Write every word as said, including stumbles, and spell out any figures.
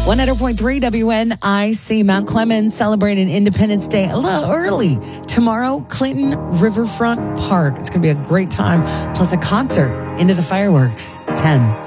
one hundred point three W N I C. Mount Clemens celebrating Independence Day a little early. Tomorrow, Clinton Riverfront Park. It's going to be a great time. Plus a concert into the fireworks. ten.